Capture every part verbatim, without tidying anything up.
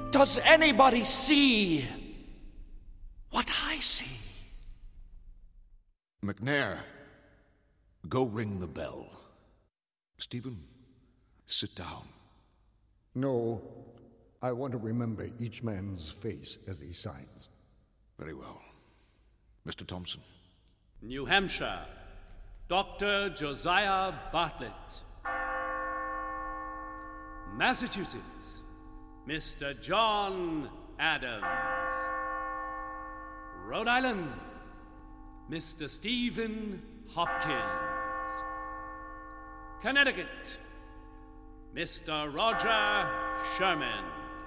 Does anybody see what I see? McNair, go ring the bell. Stephen, sit down. No, I want to remember each man's face as he signs. Very well. Mister Thompson. New Hampshire, Doctor Josiah Bartlett. Massachusetts, Mister John Adams. Rhode Island, Mister Stephen Hopkins. Connecticut, Mister Roger Sherman.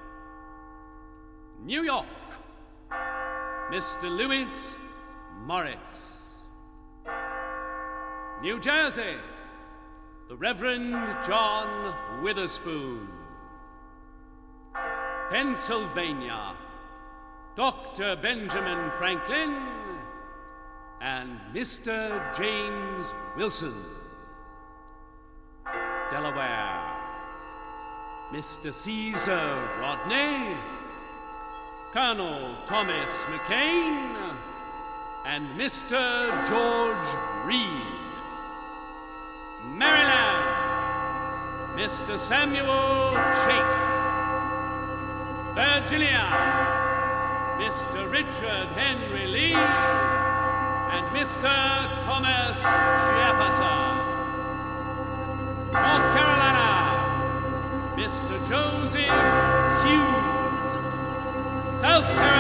New York, Mister Lewis Morris. New Jersey, the Reverend John Witherspoon. Pennsylvania, Doctor Benjamin Franklin and Mister James Wilson. Delaware, Mister Caesar Rodney, Colonel Thomas McCain, and Mister George Reed. Maryland, Mister Samuel Chase. Virginia, Mister Richard Henry Lee, and Mister Thomas Jefferson. North Carolina, Mister Joseph Hughes. South Carolina,